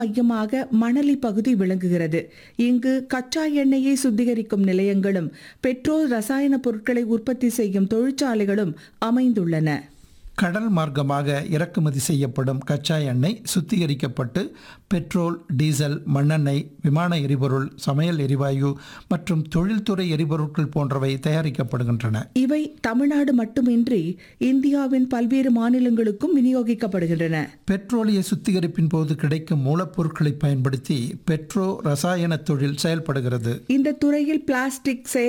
மையமாக மணலி பகுதி விளங்குகிறது. இங்கு கச்சா எண்ணெயை சுத்திகரிக்கும் நிலையங்களும் பெட்ரோ ரசாயன பொருட்களை உற்பத்தி செய்யும் தொழிற்சாலைகளும் அமைந்துள்ளன. கடல் மார்க்கமாக இறக்குமதி செய்யப்படும் கச்சா எண்ணெய் சுத்திகரிக்கப்பட்டு பெட்ரோல், டீசல், மண்ணெண்ணெய், விமான எரிபொருள், சமையல் எரிவாயு மற்றும் தொழில்துறை எரிபொருட்கள் போன்றவை தயாரிக்கப்படுகின்றன. இவை தமிழ்நாடு மட்டுமின்றி இந்தியாவின் பல்வேறு மாநிலங்களுக்கும் விநியோகிக்கப்படுகின்றன. பெட்ரோலிய சுத்திகரிப்பின் போது கிடைக்கும் மூலப்பொருட்களை பயன்படுத்தி பெட்ரோ ரசாயன தொழில் செயல்படுகிறது. இந்த துறையில் பிளாஸ்டிக்